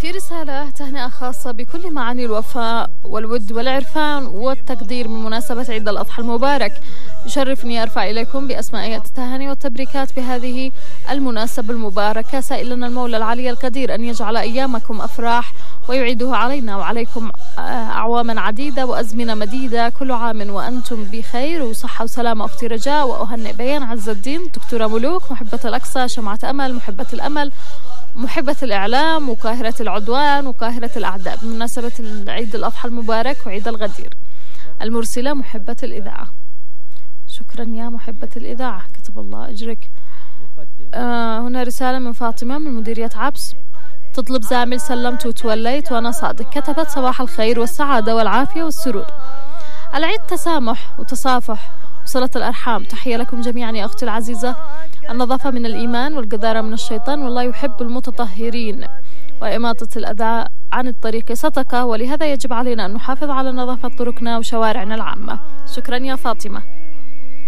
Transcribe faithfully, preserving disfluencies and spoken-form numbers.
في رسالة تهنئة خاصة بكل معاني الوفاء والود والعرفان والتقدير من مناسبة عيد الأضحى المبارك. يشرفني أرفع إليكم بأسماء التهاني والتبريكات بهذه المناسبة المباركة، سائلنا المولى العلي القدير أن يجعل أيامكم أفراح ويعيده علينا وعليكم أعواما عديدة وأزمنة مديدة، كل عام وأنتم بخير وصحة وسلامة. أختي رجاء، وأهنئ بيان عز الدين، دكتورة ملوك، محبة الأقصى، شمعة أمل، محبة الأمل، محبة الإعلام، وقاهرة العدوان، وقاهرة الأعداء بمناسبة العيد الأضحى المبارك وعيد الغدير. المرسلة محبة الإذاعة. شكرا يا محبة الإذاعة، كتب الله أجرك. آه هنا رسالة من فاطمة من مديرية عبس، تطلب زامل سلمت وتوليت وأنا صادق. كتبت صباح الخير والسعادة والعافية والسرور. العيد تسامح وتصافح وصلة الأرحام. تحية لكم جميعا يا أختي العزيزة. النظافة من الإيمان والقذارة من الشيطان، والله يحب المتطهرين، وإماطة الأذى عن الطريق صدقة، ولهذا يجب علينا أن نحافظ على نظافة طرقنا وشوارعنا العامة. شكرا يا فاطمة.